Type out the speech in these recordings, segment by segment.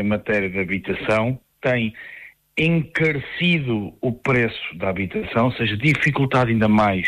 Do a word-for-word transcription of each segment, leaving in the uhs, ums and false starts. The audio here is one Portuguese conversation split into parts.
em matéria de habitação tem encarecido o preço da habitação, ou seja, dificultado ainda mais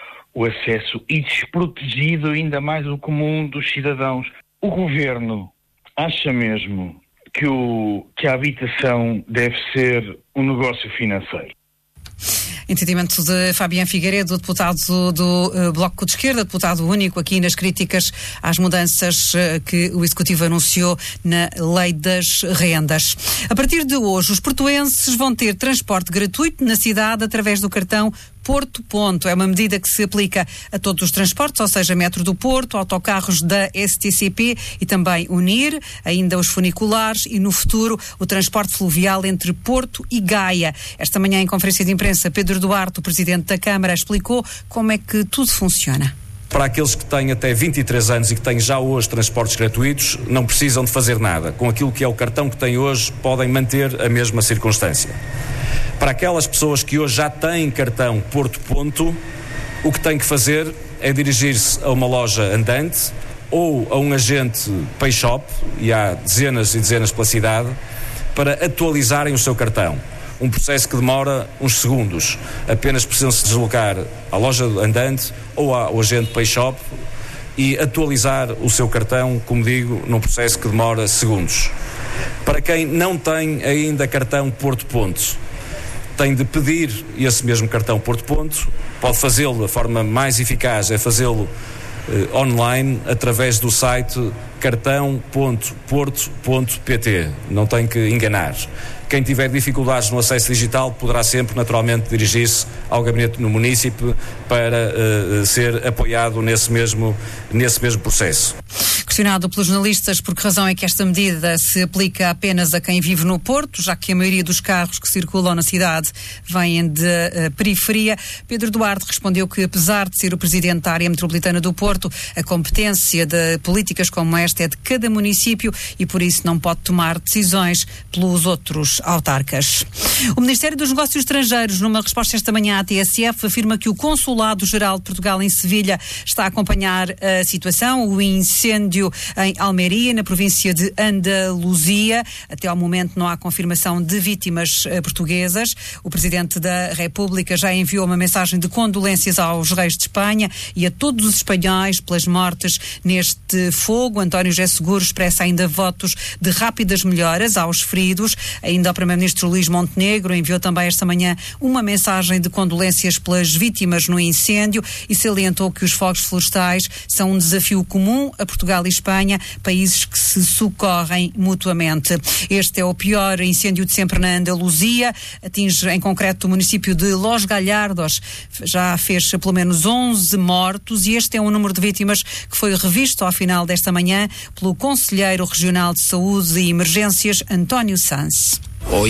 o acesso e desprotegido ainda mais o comum dos cidadãos. O governo acha mesmo que, o, que a habitação deve ser um negócio financeiro? Entendimento de Fabián Figueiredo, deputado do uh, Bloco de Esquerda, deputado único aqui nas críticas às mudanças uh, que o Executivo anunciou na Lei das Rendas. A partir de hoje, os portuenses vão ter transporte gratuito na cidade através do cartão Porto Ponto. É uma medida que se aplica a todos os transportes, ou seja, metro do Porto, autocarros da S T C P e também Unir, ainda os funiculares e, no futuro, o transporte fluvial entre Porto e Gaia. Esta manhã, em conferência de imprensa, Pedro Duarte, o Presidente da Câmara, explicou como é que tudo funciona. Para aqueles que têm até vinte e três anos e que têm já hoje transportes gratuitos, não precisam de fazer nada. Com aquilo que é o cartão que têm hoje, podem manter a mesma circunstância. Para aquelas pessoas que hoje já têm cartão Porto Ponto, o que têm que fazer é dirigir-se a uma loja andante ou a um agente Pay Shop, e há dezenas e dezenas pela cidade, para atualizarem o seu cartão. Um processo que demora uns segundos. Apenas precisam se deslocar à loja andante ou ao agente Pay Shop e atualizar o seu cartão, como digo, num processo que demora segundos. Para quem não tem ainda cartão Porto Ponto, tem de pedir esse mesmo cartão Porto Ponto. Pode fazê-lo, a forma mais eficaz é fazê-lo eh, online através do site cartão ponto porto ponto pt. Não tem que enganar. Quem tiver dificuldades no acesso digital poderá sempre, naturalmente, dirigir-se ao gabinete no município para uh, ser apoiado nesse mesmo, nesse mesmo processo. Questionado pelos jornalistas por que razão é que esta medida se aplica apenas a quem vive no Porto, já que a maioria dos carros que circulam na cidade vêm de uh, periferia, Pedro Duarte respondeu que, apesar de ser o presidente da área metropolitana do Porto, a competência de políticas como esta é de cada município e, por isso, não pode tomar decisões pelos outros autarcas. O Ministério dos Negócios Estrangeiros, numa resposta esta manhã à T S F, afirma que o Consulado-Geral de Portugal em Sevilha está a acompanhar a situação, o incêndio em Almeria, na província de Andaluzia. Até ao momento não há confirmação de vítimas uh, portuguesas. O Presidente da República já enviou uma mensagem de condolências aos reis de Espanha e a todos os espanhóis pelas mortes neste fogo. António José Seguro expressa ainda votos de rápidas melhoras aos feridos. Ainda o Primeiro-Ministro Luís Montenegro enviou também esta manhã uma mensagem de condolências pelas vítimas no incêndio e salientou que os fogos florestais são um desafio comum a Portugal e Espanha, países que se socorrem mutuamente. Este é o pior incêndio de sempre na Andaluzia, atinge em concreto o município de Los Gallardos, já fez pelo menos onze mortos e este é um número de vítimas que foi revisto ao final desta manhã pelo Conselheiro Regional de Saúde e Emergências, António Sanz. O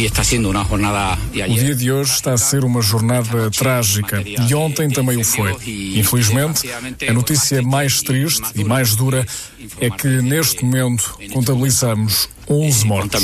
dia de hoje está a ser uma jornada trágica e ontem também o foi. Infelizmente, a notícia mais triste e mais dura é que neste momento contabilizamos onze mortos.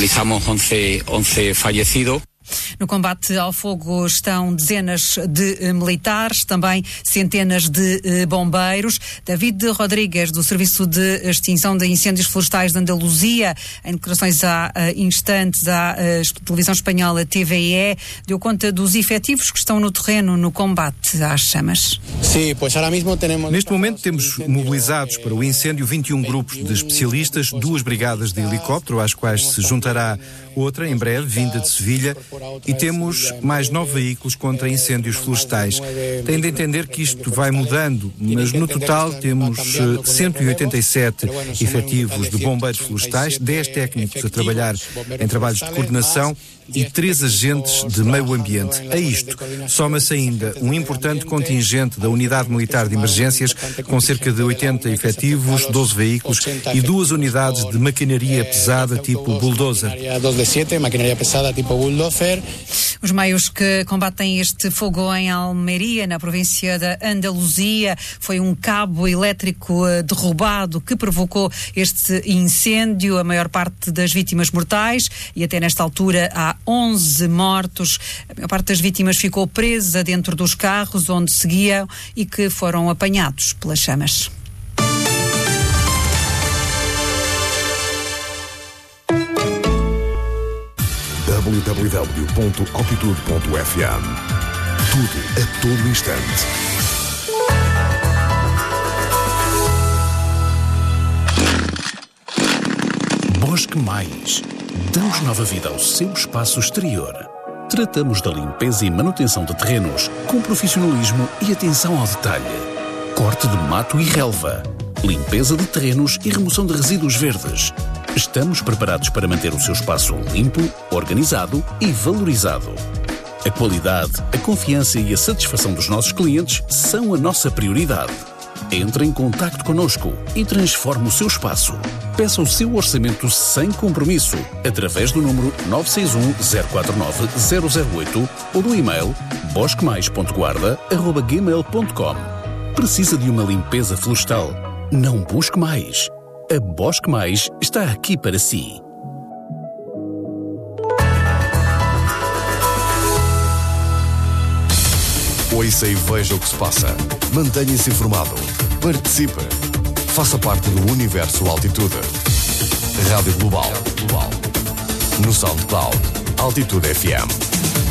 No combate ao fogo estão dezenas de uh, militares, também centenas de uh, bombeiros. David Rodrigues, do Serviço de Extinção de Incêndios Florestais de Andaluzia, em declarações há uh, instantes à uh, televisão espanhola T V E, deu conta dos efetivos que estão no terreno no combate às chamas. Neste momento temos mobilizados para o incêndio vinte e um grupos de especialistas, duas brigadas de helicóptero, às quais se juntará outra, em breve, vinda de Sevilha, e temos mais nove veículos contra incêndios florestais. Tem de entender que isto vai mudando, mas no total temos uh, cento e oitenta e sete efetivos de bombeiros florestais, dez técnicos a trabalhar em trabalhos de coordenação e três agentes de meio ambiente. A isto soma-se ainda um importante contingente da Unidade Militar de Emergências, com cerca de oitenta efetivos, doze veículos e duas unidades de maquinaria pesada tipo bulldozer. Os meios que combatem este fogo em Almeria, na província da Andaluzia, foi um cabo elétrico derrubado que provocou este incêndio, a maior parte das vítimas mortais, e até nesta altura há onze mortos. A maior parte das vítimas ficou presa dentro dos carros onde seguiam e que foram apanhados pelas chamas. w w w ponto altitude ponto f m. Tudo a todo instante. Bosque Mais. Damos nova vida ao seu espaço exterior. Tratamos da limpeza e manutenção de terrenos com profissionalismo e atenção ao detalhe. Corte de mato e relva. Limpeza de terrenos e remoção de resíduos verdes. Estamos preparados para manter o seu espaço limpo, organizado e valorizado. A qualidade, a confiança e a satisfação dos nossos clientes são a nossa prioridade. Entre em contacto connosco e transforme o seu espaço. Peça o seu orçamento sem compromisso através do número nove seis um, zero quatro nove, zero zero oito ou do e-mail bosque mais ponto guarda arroba gmail ponto com. Precisa de uma limpeza florestal? Não busque mais. A Bosque Mais está aqui para si. Ouça e veja o que se passa. Mantenha-se informado. Participe. Faça parte do universo Altitude. Rádio Global. No SoundCloud. Altitude F M.